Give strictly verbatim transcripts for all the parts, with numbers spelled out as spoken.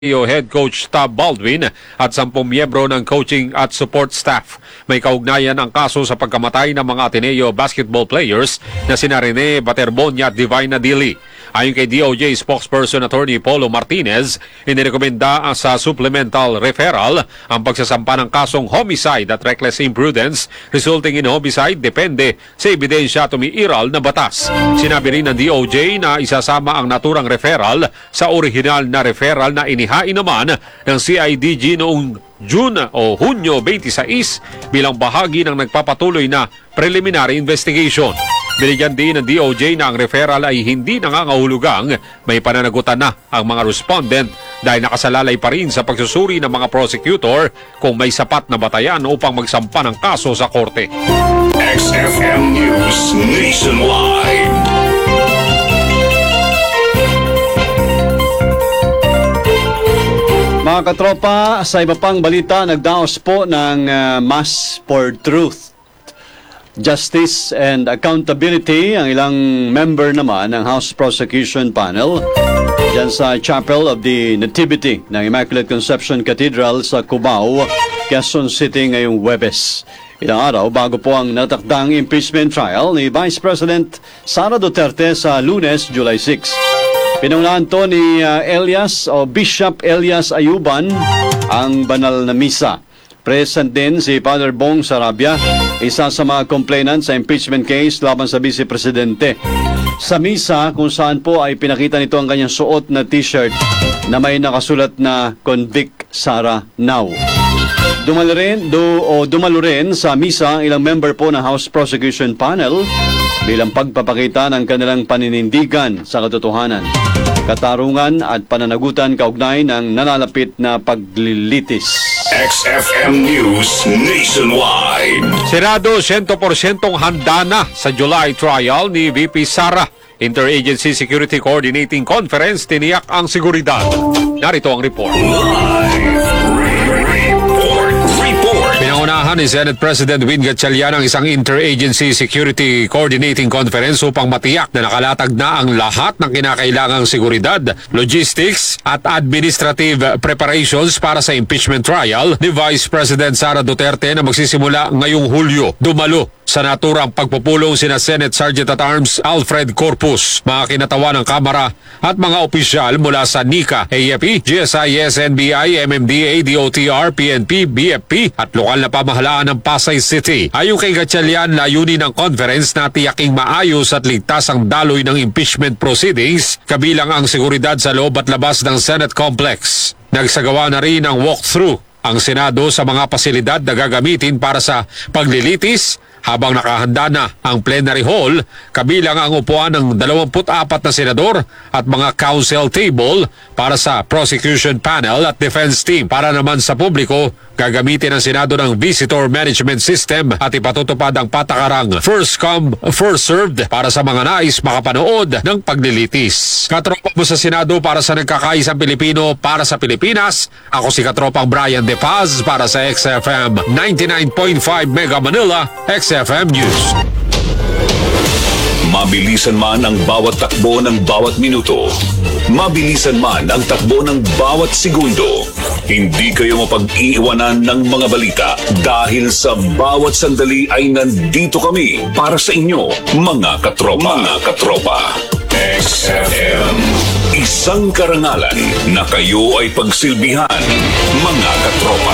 Head Coach Tab Baldwin at sampung miyembro ng coaching at support staff. May kaugnayan ang kaso sa pagkamatay ng mga Ateneo basketball players na sina Rene Baterbonia at Divina Dili. Ayon kay D O J spokesperson Attorney Polo Martinez, inirekomenda sa supplemental referral ang pagsasampa ng kasong homicide at reckless imprudence resulting in homicide depende sa ebidensya tumiiral na batas. Sinabi rin ng D O J na isasama ang naturang referral sa original na referral na inihain naman ng C I D G noong June o Hunyo twenty-six bilang bahagi ng nagpapatuloy na preliminary investigation. Binigyan din ng D O J na ang referral ay hindi nangangahulugang may pananagutan na ang mga respondent dahil nakasalalay pa rin sa pagsusuri ng mga prosecutor kung may sapat na batayan upang magsampa ng kaso sa korte. X F M News Nationwide. Mga katropa, sa iba pang balita, nagdaos po ng uh, Mass for Truth, Justice and Accountability ang ilang member naman ng House Prosecution Panel dyan sa Chapel of the Nativity ng Immaculate Conception Cathedral sa Cubao, Quezon City ngayong Huwebes. Ilang araw bago po ang natakdang impeachment trial ni Vice President Sara Duterte sa Lunes, July six. Pinangunahan to ni uh, Elias o Bishop Elias Ayuban ang banal na misa. Present din si Father Bong Sarabia, isa sa mga complainant sa impeachment case laban sa Vice Presidente. Sa misa kung saan po ay pinakita nito ang kanyang suot na t-shirt na may nakasulat na Convict Sara Now. Dumalo rin, do, o dumalo rin sa misa ang ilang member po ng House Prosecution Panel bilang pagpapakita ng kanilang paninindigan sa katotohanan, katarungan at pananagutan kaugnay ng nalalapit na paglilitis. X F M News Nationwide. Senado one hundred percent handa na sa July trial ni V P Sara. Interagency Security Coordinating Conference tiniyak ang seguridad. Narito ang report. Live report. Report. Pinangunahan ni Senate President Win Gatchalian ang isang Interagency Security Coordinating Conference upang matiyak na nakalatag na ang lahat ng kinakailangang seguridad, logistics at administrative preparations para sa impeachment trial ni Vice President Sara Duterte na magsisimula ngayong Hulyo. Dumalo sa naturang pagpupulong sina Senate Sergeant at Arms Alfred Corpus, mga kinatawan ng Kamara at mga opisyal mula sa NICA, A F P, G S I S, N B I, M M D A, D O T R, P N P, B F P at lokal na pamahalaan ng Pasay City. Ayon kay Gatchalian, layunin ng conference na tiyaking maayos at ligtas ang daloy ng impeachment proceedings, kabilang ang seguridad sa loob at labas ng Senate Complex. Nagsagawa na rin ang walkthrough ang Senado sa mga pasilidad na gagamitin para sa paglilitis, habang nakahanda na ang plenary hall, kabilang ang upuan ng dalawampu't apat na senador at mga council table para sa prosecution panel at defense team. Para naman sa publiko, gagamitin ng Senado ng visitor management system at ipatutupad ang patakarang first come, first served para sa mga nais makapanood ng paglilitis. Katropa mo sa Senado para sa nagkakaisang Pilipino para sa Pilipinas, ako si Katropang Brian De Paz para sa X F M ninety-nine point five Mega Manila, X F M News. Mabilisan man ang bawat takbo ng bawat minuto, mabilisan man ang takbo ng bawat segundo, hindi kayo mapag-iiwanan ng mga balita dahil sa bawat sandali ay nandito kami para sa inyo, mga katropa. Mga katropa. X F M. Isang karangalan na kayo ay pagsilbihan, mga katropa.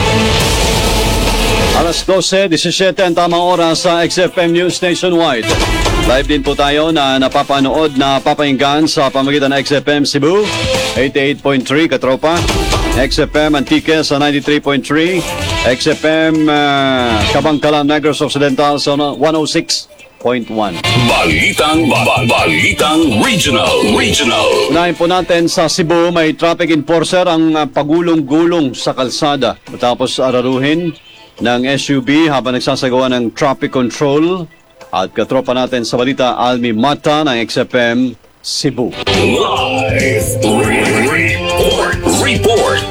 Alas twelve seventeen ang tamang oras sa X F M News Nationwide. Live din po tayo na napapanood na papainggan sa pamagitan ng X F M Cebu, eighty-eight point three katropa, X F M Antique sa ninety-three point three, X F M uh, Kabangkalan Negros Occidental sa one oh six point one. Balitang ba- Balitang Regional Regional. Unahin po natin sa Cebu, may traffic enforcer ang uh, pagulong-gulong sa kalsada matapos araruhin ng S U V habang nagsasagawa ng traffic control. At katropa natin sa balita, Almi Mata ng X F M Cebu. Live report. Report.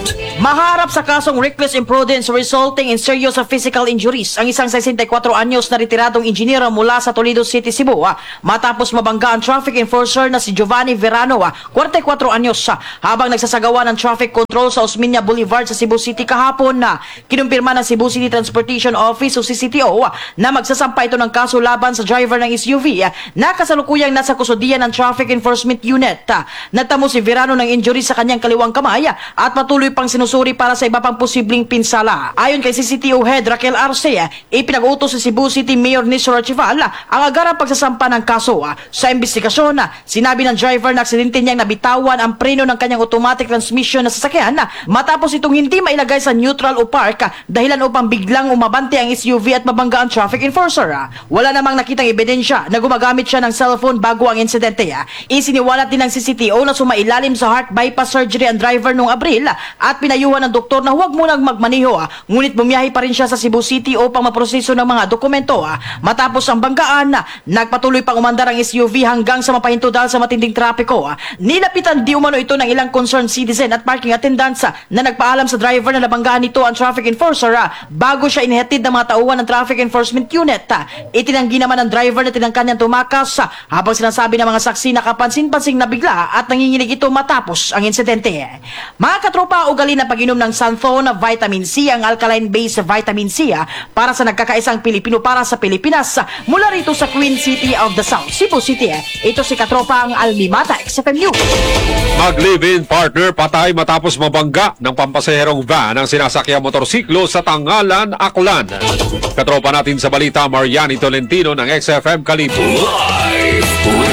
Maharap sa kasong reckless imprudence resulting in serious physical injuries ang isang sesenta y kuwatro anyos na retiradong inhinyero mula sa Toledo City, Cebu ah, matapos mabangga ang traffic enforcer na si Giovanni Verano, ah, kuwarenta y kuwatro anyos, ah, habang nagsasagawa ng traffic control sa Osmeña Boulevard sa Cebu City kahapon na kinumpirma ng Cebu City Transportation Office o C C T O ah, na magsasampa ito ng kaso laban sa driver ng S U V ah, na kasalukuyang nasa kusudian ng Traffic Enforcement Unit. Ah, natamo si Verano ng injury sa kanyang kaliwang kamay ah, at patuloy pang sinusuri para sa iba pang posibleng pinsala. Ayon kay C C T O Head Raquel Arce, ipinag-utos sa Cebu City Mayor Nisro Archival ang agarang pagsasampa ng kaso. Sa investigasyon, sinabi ng driver na aksidente niyang nabitawan ang preno ng kanyang automatic transmission na sasakyan matapos itong hindi mailagay sa neutral o park dahilan upang biglang umabante ang S U V at mabangga ang traffic enforcer. Wala namang nakitang ebidensya na gumagamit siya ng cellphone bago ang insidente. Isiniwalat din ng C C T O na sumailalim sa heart bypass surgery ang driver noong Abril at pinayuhan ng doktor na huwag munang magmaneho, ah. ngunit bumiyahe pa rin siya sa Cebu City upang maproseso ng mga dokumento. Ah. Matapos ang banggaan, ah, nagpatuloy pang umandar ang S U V hanggang sa mapahinto dahil sa matinding trapiko. Ah. Nilapitan di umano ito ng ilang concerned citizen at parking attendants ah, na nagpaalam sa driver na nabanggaan nito ang traffic enforcer ah, bago siya inihatid ng mga tauhan ng Traffic Enforcement Unit. Ah. Itinanggi naman ng driver na tinangkan niyang tumakas ah, habang sinasabi ng mga saksi na kapansin-pansing nabigla at nanginginig ito matapos ang insidente. Mga katropa, ugali na pag-inom ng Santhone Vitamin C, ang alkaline-based vitamin C ah, para sa nagkakaisang Pilipino para sa Pilipinas ah, mula rito sa Queen City of the South, Cebu City. Eh. Ito si katropa ang Almimata X F M News. Mag-live-in partner patay matapos mabangga ng pampasaherong van ang sinasakyang motorsiklo sa Tangalan, Aklan. Katropa natin sa balita, Mariani Tolentino ng X F M Kalibo. Live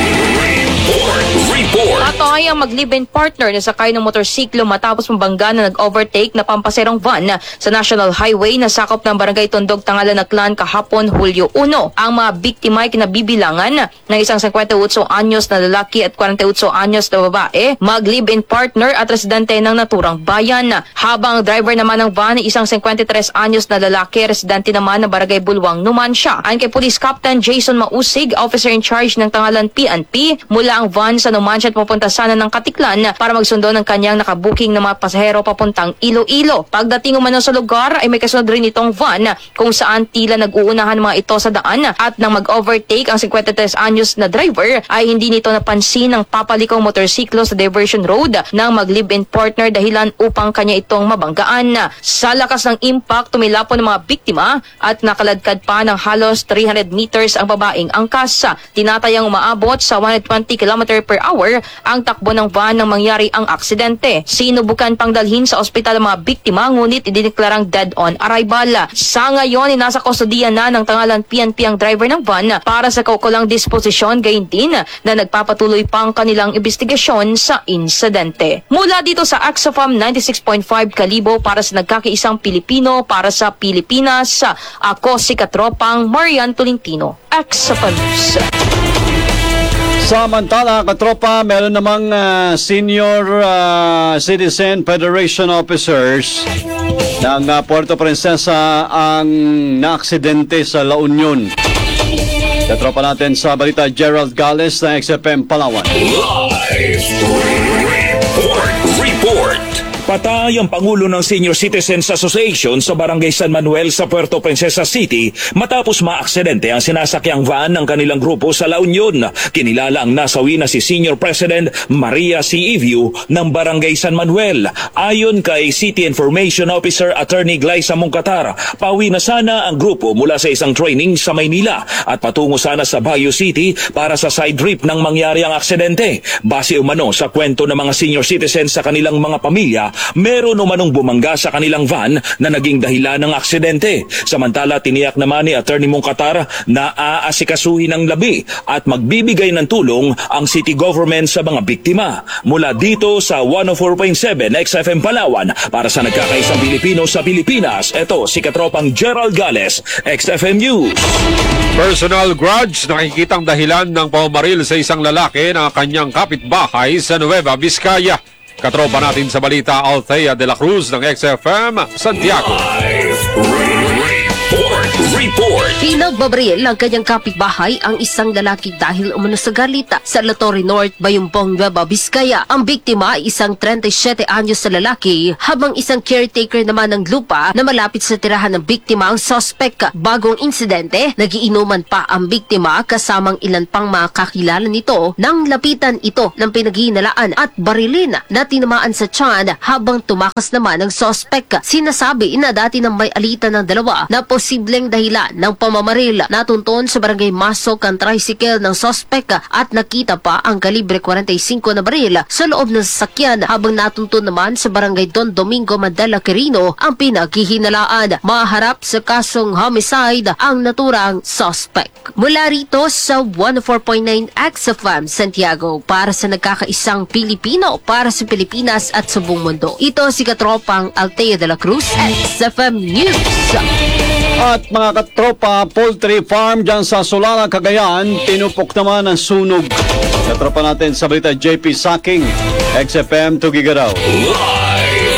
report. Report. Patay ang mag-live-in partner na sakay ng motorsiklo matapos mabangga na nag-overtake na pampaserong van sa National Highway na sakop ng Barangay Tondog, Tangalan, Aklan kahapon Hulyo one. Ang mga biktima ay kinabibilangan ng isang fifty-eight anyos na lalaki at forty-eight anyos na babae, mag-live-in partner at residente ng naturang bayan. Habang ang driver naman ng van ay isang fifty-three anyos na lalaki, residente naman ng Barangay Bulwang, Numancia. Ayon kay Police Captain Jason Mausig, officer in charge ng Tangalan P N P, mula ang van sa Numancia at pupunta sana ng Katiklan para magsundo ng kanyang nakabuking na mga pasahero papuntang Iloilo. Pagdating umano sa lugar ay may kasunod rin itong van kung saan tila nag-uunahan mga ito sa daan at nang mag-overtake ang fifty-three anyos na driver ay hindi nito napansin ang papalikong motorsiklo sa diversion road ng mag-live-in partner dahilan upang kanya itong mabanggaan. Sa lakas ng impact, tumilapon ng mga biktima at nakaladkad pa ng halos three hundred meters ang babaeng angkas. Tinatayang umaabot sa one hundred twenty kilometers per hour ang takbo ng van nang mangyari ang aksidente. Sinubukan pang dalhin sa ospital ang mga biktima ngunit idineklarang dead on arrival. Sa ngayon, nasa kustodiya na ng Tangalan P N P ang driver ng van para sa kaukulang disposisyon, gayon din na nagpapatuloy pang kanilang investigasyon sa insidente. Mula dito sa X F M ninety-six point five Kalibo para sa nagkakaisang Pilipino para sa Pilipinas, ako si Katropang Marian Tolentino, X F M News. Samantala, katropa, meron namang uh, senior uh, citizen federation officers ng uh, Puerto Princesa ang naaksidente sa La Union. Katropa natin sa balita, Gerald Gales ng X F M Palawan. Live report. Report. Patay ang Pangulo ng Senior Citizens Association sa Barangay San Manuel sa Puerto Princesa City matapos maaksidente ang sinasakyang van ng kanilang grupo sa La Union. Kinilala ang nasawi na si Senior President Maria C. Evio ng Barangay San Manuel. Ayon kay City Information Officer Attorney Glyza Mungkatar, pauwi na sana ang grupo mula sa isang training sa Maynila at patungo sana sa Baguio City para sa side trip nang mangyari ang aksidente. Base umano sa kwento ng mga senior citizens sa kanilang mga pamilya, meron umanong bumangga sa kanilang van na naging dahilan ng aksidente. Samantala, tiniyak naman ni Attorney Mungkatar na aasikasuhin ng labi at magbibigay ng tulong ang city government sa mga biktima. Mula dito sa one oh four point seven X F M Palawan para sa nagkakaisang Pilipino sa Pilipinas, ito si Katropang Gerald Gales, X F M News. Personal grudge, nakikitang dahilan ng pamamaril sa isang lalaki na kanyang kapitbahay sa Nueva Vizcaya. Katropa natin sa balita, Althea de la Cruz ng X F M Santiago. Live report. Report. Pinagbabaril ang kanyang kapitbahay ang isang lalaki dahil umano sa galita sa Latorre North, Bayumbong, Nueva Vizcaya. Ang biktima ay isang thirty-seven anyos na lalaki habang isang caretaker naman ng lupa na malapit sa tirahan ng biktima ang suspect. Bagong insidente, nagiinuman pa ang biktima kasamang ilan pang mga kakilala nito nang lapitan ito ng pinaghihinalaan at barilin na tinamaan sa tiyan habang tumakas naman ang suspect. Sinasabi na dati nang may alitan ng dalawa na posibleng dahilan ng pamamaril. Natunton sa barangay Masok ang tricycle ng suspect at nakita pa ang kalibre forty-five na baril sa loob ng sasakyan habang natunton naman sa barangay Don Domingo, Mandala, Quirino ang pinaghihinalaan. Maharap sa kasong homicide ang naturang suspect. Mula rito sa one oh four point nine X F M Santiago para sa nagkakaisang Pilipino para sa Pilipinas at sa buong mundo. Ito si Katropang Altea de la Cruz, X F M News. At mga katropa, poultry farm dyan sa Solana, Cagayan, tinupok naman ang sunog. Katropa natin sa balita, J P Saking, X F M Tugigaraw. Live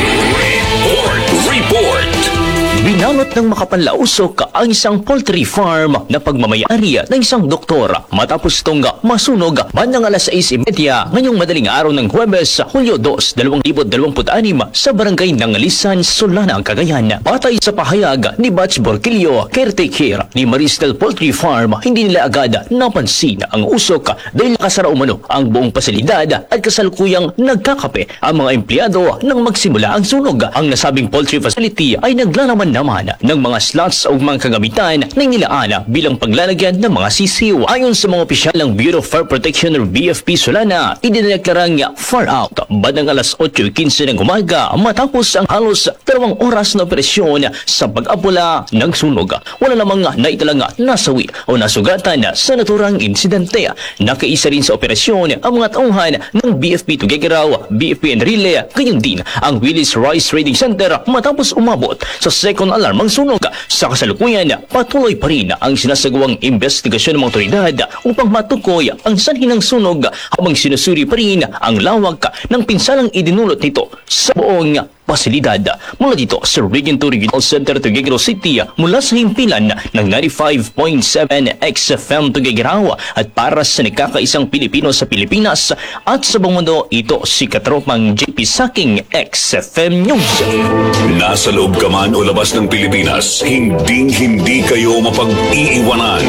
report. Report. Binalot ng makapanlausok ang isang poultry farm na pagmamayari ng isang doktor matapos itong masunog bandang alas sais trenta ngayong madaling araw ng Huwebes, Hulyo dos, dalawang libo dalawampu't anim sa barangay Nangalisan, Solana, Cagayan. Batay sa pahayag ni Batch Borquillo, caretaker ni Maristel Poultry Farm, hindi nila agad napansin ang usok dahil nakasara umano ang buong pasilidad at kasalukuyang nagkakape ang mga empleyado nang magsimula ang sunog. Ang nasabing poultry facility ay naglalaman naman ng mga slots o mga kagamitan na nilaana bilang paglalagyan ng mga sisiw. Ayon sa mga opisyal ng Bureau of Fire Protection or B F P Solana, idineklarang far out bandang alas otso quince ng umaga matapos ang halos dalawang oras na operasyon sa pag-apula ng sunog. Wala namang naitalang nasawi o nasugatan sa naturang insidente. Nakaisa rin sa operasyon ang mga tauhan ng B F P Tuguegarao, B F P Enrile, gayon din ang Willis Rice Trading Center matapos umabot sa second alarm ang sunog. Sa kasalukuyan, patuloy pa rin ang sinasagawang investigasyon ng mga otoridad upang matukoy ang sanhi ng sunog habang sinusuri pa rin ang lawak ng pinsalang idinulot nito sa buong pasilidad. Mula dito sa Region two Regional Center Tuguegarao City, mula sa himpilan ng ninety-five point seven X F M Tuguegarao at para sa nagkakaisang Pilipino sa Pilipinas at sa buong mundo, ito si Katropang J P Saking, X F M News. Nasa loob ka man o labas ng Pilipinas, hinding-hindi kayo mapag-iiwanan.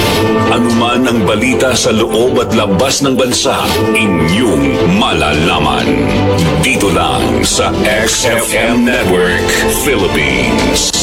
Anuman ang balita sa loob at labas ng bansa, inyong malalaman. Dito lang sa X F M Network Philippines.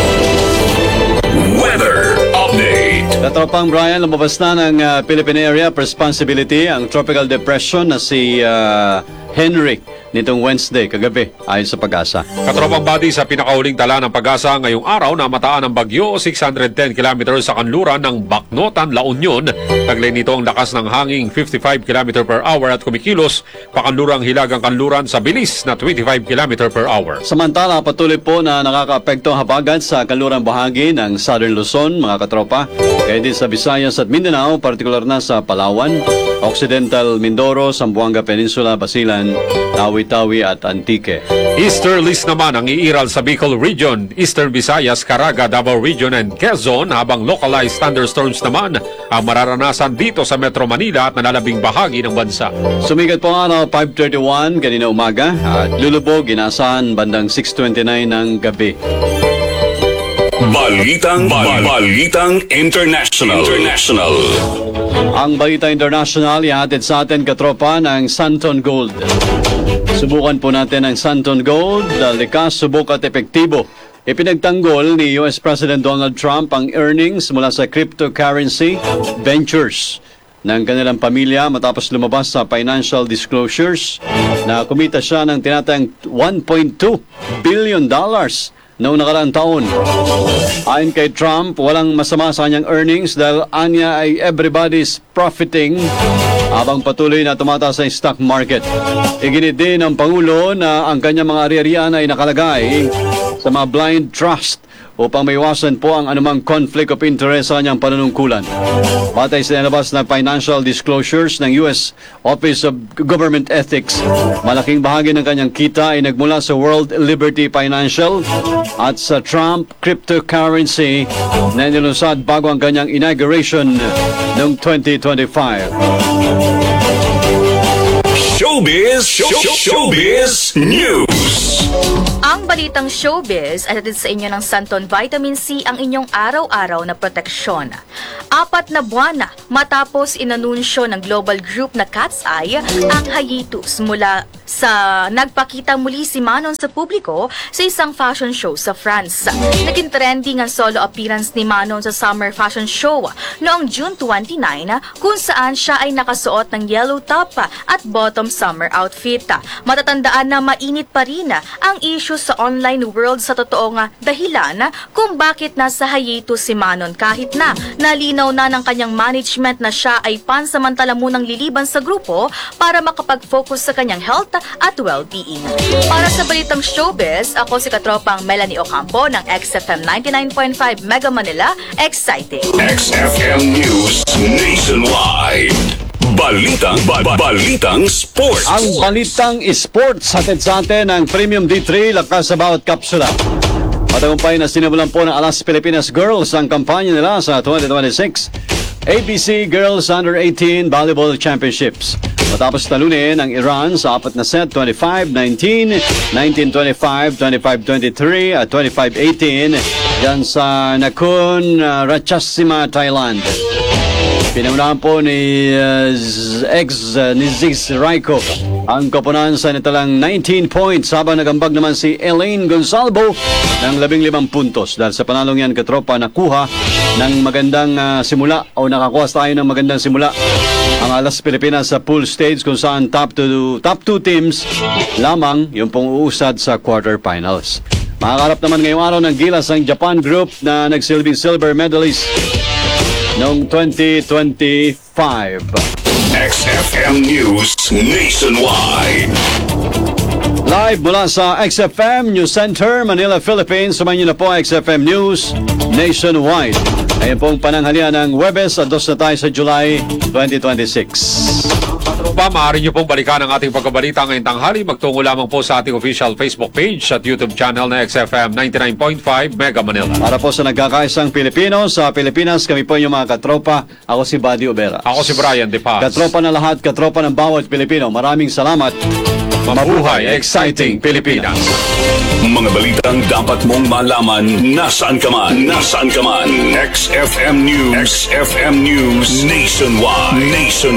Weather Update. Katropang Brian, lumabas na ng uh, Philippine Area of Responsibility ang tropical depression na si uh, Henry nitong Wednesday, kagabi, ayon sa Pag-asa. Katropang body sa pinakahuling tala ng Pag-asa ngayong araw na mataan ng bagyo six hundred ten kilometers sa kanluran ng Bacnotan, La Union. Taglay nito ang lakas ng hangin fifty-five kilometers per hour at kumikilos pakanlurang hilagang kanluran sa bilis na twenty-five kilometers per hour. Samantala, patuloy po na nakakaapekto ang habagat sa kanlurang bahagi ng Southern Luzon, mga katropa. Kaya din sa Visayas at Mindanao, partikular na sa Palawan, Occidental Mindoro, Zamboanga Peninsula, Basilan, Tawi-Tawi at Antique. Easterlies naman ang iiral sa Bicol Region, Eastern Visayas, Caraga, Davao Region and Quezon, habang localized thunderstorms naman ang mararanasan dito sa Metro Manila at nalalabing bahagi ng bansa. Sumigat po ang araw five thirty-one kanina umaga at lulubog inaasahan bandang six twenty-nine ng gabi. Balitang, bal- Balitang International. International. Ang Balita International ihatid sa atin, katropa, ng Santon Gold. Subukan po natin ang Santon Gold, likas, subok at epektibo. Ipinagtanggol ni U S President Donald Trump ang earnings mula sa cryptocurrency ventures ng kanilang pamilya matapos lumabas sa financial disclosures na kumita siya ng tinatayang one point two billion dollars noong nakaraang taon. Ayon kay Trump, walang masama sa kanyang earnings dahil anya ay everybody's profiting habang patuloy na tumataas ang stock market. Iginit din ng Pangulo na ang kanyang mga ari-arian ay nakalagay sa mga blind trust upang maiwasan po ang anumang conflict of interest sa kanyang panunungkulan. Batay sa nilabas na financial disclosures ng U S Office of Government Ethics, malaking bahagi ng kanyang kita ay nagmula sa World Liberty Financial at sa Trump cryptocurrency na nilusad bago ang kanyang inauguration noong twenty twenty-five. Showbiz, show, showbiz news. Ang balitang showbiz ay hatid sa inyo ng Santon Vitamin C, ang inyong araw-araw na proteksyon. Apat na buwan na matapos inanunsyo ng global group na Cat's Eye ang hiatus mula sa nagpakita muli si Manon sa publiko sa isang fashion show sa France. Naging trending ang solo appearance ni Manon sa Summer Fashion Show noong June twenty-ninth, kung saan siya ay nakasuot ng yellow top at bottom summer outfit. Matatandaan na mainit pa rin ang issue sa online world sa totoong dahilan kung bakit nasa hiatus si Manon, kahit na nalinaw na ng kanyang management na siya ay pansamantala munang liliban sa grupo para makapag-focus sa kanyang health at well-being. Para sa balitang showbiz, ako si katropang Melanie Ocampo ng X F M ninety-nine point five Mega Manila, exciting! X F M News Nationwide. Balitang, ba, ba- balitang sports. Ang balitang sports hatid sa atin ng Premium D three, lakas sa bawat kapsula. Matagumpay na sinimulan po ng Alas Pilipinas Girls ang kampanya nila sa twenty twenty-six A B C Girls Under eighteen Volleyball Championships. Matapos talunin ang Iran sa apat na set, twenty-five nineteen, nineteen twenty-five, twenty-five twenty-three at twenty-five eighteen dyan sa Nakhon uh, Ratchasima, Thailand. Pinunahan po ni uh, Z- ex uh, ni Ziz Raiko ang koponan sa nitalang nineteen points, habang nagambag naman si Elaine Gonzalvo ng labing limang puntos. Dahil sa panalong yan, katropa, nakuha ng magandang uh, simula o nakakuha tayo ng magandang simula ang Alas Pilipinas sa pool stage, kung saan top two, top two teams lamang yung pong uusad sa quarterfinals. Makakarap naman ngayong araw ng gilas ang Japan group na nagsilbing silver medalist noong twenty twenty-five. X F M News Nationwide. Live mula sa X F M News Center, Manila, Philippines. Sumayin niyo na po X F M News Nationwide. Ayun pong pananghalian ng Huwebes, at dos na tayo sa July twenty twenty-six. Pa, maaari niyo pong balikan ang ating pagkabalita ngayong tanghali. Magtungo lamang po sa ating official Facebook page at YouTube channel na X F M ninety-nine point five Mega Manila. Para po sa nagkakaisang Pilipino sa Pilipinas, kami po yung mga katropa. Ako si Buddy Obera. Ako si Brian De Paz. Katropa na lahat, katropa ng bawat Pilipino. Maraming salamat. Mabuhay, exciting Pilipinas. Mga balitang dapat mong malaman nasaan ka man. Nasaan ka man. X F M News. X F M News Nationwide. Nationwide.